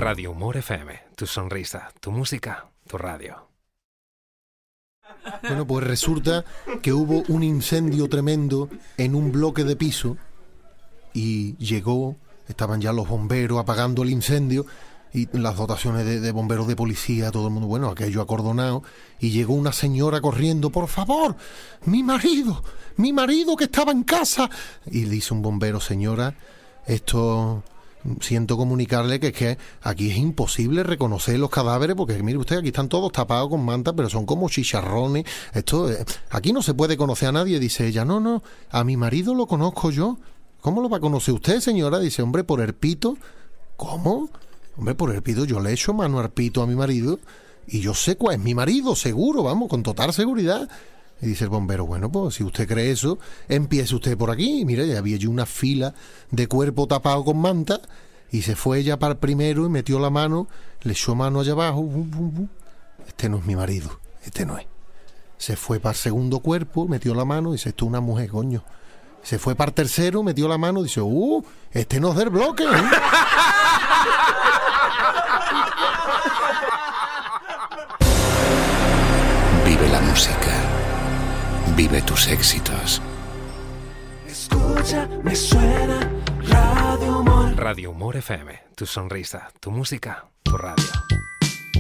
Radio Humor FM, tu sonrisa, tu música, tu radio. Bueno, pues resulta que hubo un incendio tremendo en un bloque de piso y estaban ya los bomberos apagando el incendio y las dotaciones de bomberos de policía, todo el mundo, bueno, aquello acordonado, y llegó una señora corriendo, por favor, mi marido que estaba en casa. Y le dice un bombero, señora, siento comunicarle que es que aquí es imposible reconocer los cadáveres porque mire usted, aquí están todos tapados con mantas, pero son como chicharrones. Aquí no se puede conocer a nadie. Dice ella, no, a mi marido lo conozco yo. ¿Cómo lo va a conocer usted, señora? Dice, hombre, por el pito. ¿Cómo? Hombre, por el pito, yo le echo mano al pito a mi marido y yo sé cuál es mi marido, seguro, vamos, con total seguridad. Y dice el bombero, bueno, pues si usted cree eso, empiece usted por aquí. Y mira, ya había allí una fila de cuerpo tapado con manta y se fue ella para el primero y metió la mano, le echó mano allá abajo. Este no es mi marido, este no es. Se fue para el segundo cuerpo, metió la mano y dice, esto es una mujer, coño. Se fue para el tercero, metió la mano y dice, este no es del bloque, ¿eh? Vive la música. Vive tus éxitos. Escucha, me suena Radio Humor. Radio Humor FM, tu sonrisa, tu música, tu radio.